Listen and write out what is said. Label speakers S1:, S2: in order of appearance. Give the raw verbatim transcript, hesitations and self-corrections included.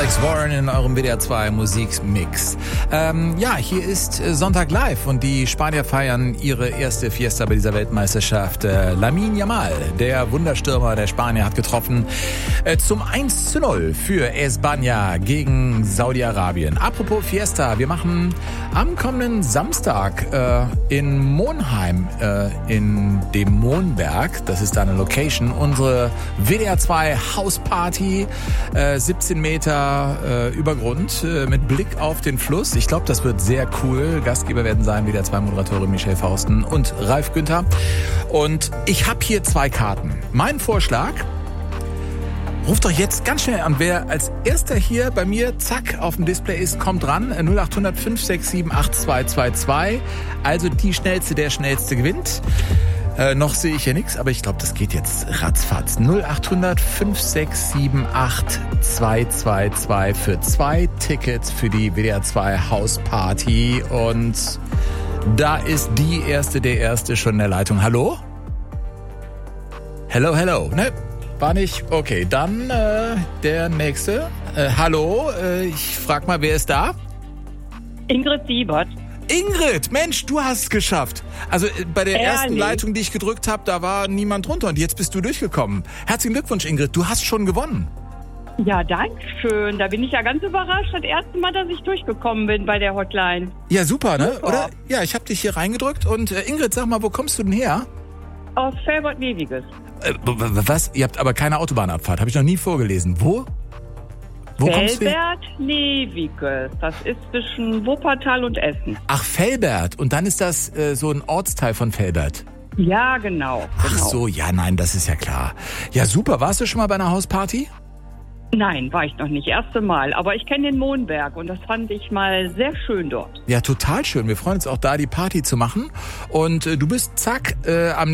S1: Alex Warren in eurem W D R zwei Musikmix. Ähm, ja, hier ist Sonntag live und die Spanier feiern ihre erste Fiesta bei dieser Weltmeisterschaft. Äh, Lamine Yamal, der Wunderstürmer der Spanier, hat getroffen äh, zum eins zu null für España gegen Saudi-Arabien. Apropos Fiesta, wir machen am kommenden Samstag äh, in Monheim, äh, in dem Mohnberg, das ist da eine Location, unsere W D R zwei Hausparty, äh, siebzehn Meter äh, Übergrund äh, mit Blick auf den Fluss. Ich glaube, das wird sehr cool. Gastgeber werden sein W D R zwei Moderatorin Michelle Fausten und Ralf Günther. Und ich habe hier zwei Karten. Mein Vorschlag: Ruft doch jetzt ganz schnell an. Wer als erster hier bei mir, zack, auf dem Display ist, kommt ran. null acht hundert fünf sechs sieben acht zwei zwei zwei. Also die Schnellste, der Schnellste gewinnt. Äh, noch sehe ich ja nichts, aber ich glaube, das geht jetzt ratzfatz. null acht hundert fünf sechs sieben acht zwei zwei zwei für zwei Tickets für die W D R zwei Hausparty. Und da ist die Erste, der Erste schon in der Leitung. Hallo? Hello, hello. Ne? War nicht? Okay, dann äh, der Nächste. Äh, hallo, äh, ich frag mal, wer ist da?
S2: Ingrid Siebert.
S1: Ingrid, Mensch, du hast es geschafft. Also äh, bei der
S2: Ehrlich?
S1: ersten Leitung, die ich gedrückt habe, da war niemand drunter und jetzt bist du durchgekommen. Herzlichen Glückwunsch, Ingrid, du hast schon gewonnen.
S2: Ja, danke schön. Da bin ich ja ganz überrascht. Das erste Mal, dass ich durchgekommen bin bei der Hotline.
S1: Ja, super, ne?
S2: Super.
S1: Oder? Ja, ich habe dich hier reingedrückt und äh, Ingrid, sag mal, wo kommst du denn her?
S2: Aus Felbert-Neviges.
S1: Äh, was? Ihr habt aber keine Autobahnabfahrt, habe ich noch nie vorgelesen. Wo? Wo kommst du her?
S2: Felbert-Neviges. Das ist zwischen Wuppertal und Essen.
S1: Ach, Velbert. Und dann ist das äh, so ein Ortsteil von Velbert.
S2: Ja, genau.
S1: Ach
S2: genau.
S1: so, ja, nein, das ist ja klar. Ja, super. Warst du schon mal bei einer Hausparty?
S2: Nein, war ich noch nicht. Erste Mal. Aber ich kenne den Mohnberg und das fand ich mal sehr schön dort.
S1: Ja, total schön. Wir freuen uns auch da, die Party zu machen. Und äh, du bist, zack, äh, am